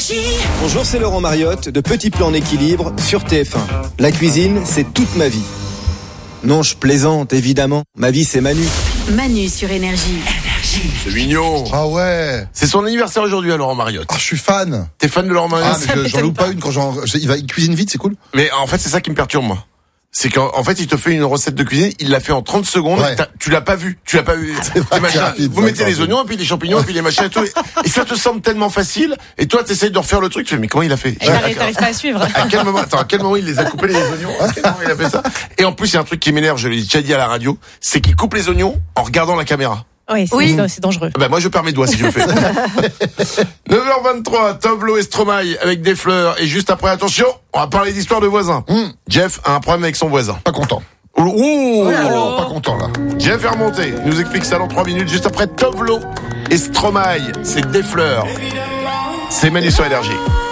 Bonjour, c'est Laurent Mariotte de Petit Plan en équilibre sur TF1. La cuisine, c'est toute ma vie. Non, je plaisante, évidemment. Ma vie, c'est Manu. Manu sur Énergie. C'est mignon. Ah ouais. C'est son anniversaire aujourd'hui à Laurent Mariotte. Ah, je suis fan. T'es fan de Laurent Mariotte? Mais j'en loupe pas une quand il cuisine vite, c'est cool. Mais en fait, c'est ça qui me perturbe, moi. C'est qu'en fait, il te fait une recette de cuisine, il l'a fait en 30 secondes, ouais. Tu l'as pas vu. Rapide, vous mettez les oignons, et puis les champignons, et puis les machins et tout. Et ça te semble tellement facile, et toi, t'essayes de refaire le truc, tu fais, mais comment il a fait? Et t'arrives pas à suivre. À quel moment il les a coupés les oignons? À quel moment il a fait ça? Et en plus, il y a un truc qui m'énerve, je l'ai déjà dit à la radio, c'est qu'il coupe les oignons en regardant la caméra. Oui, c'est dangereux. Ben moi je perds mes doigts si je le fais. 9h23, Tovlo et Stromae avec des fleurs. Et juste après, attention, on va parler d'histoire de voisins. Jeff a un problème avec son voisin. Pas content. Oh, Pas content là. Jeff est remonté. Il nous explique ça dans 3 minutes. Juste après, Tovlo et Stromae. C'est des fleurs. C'est Manu sur Énergie.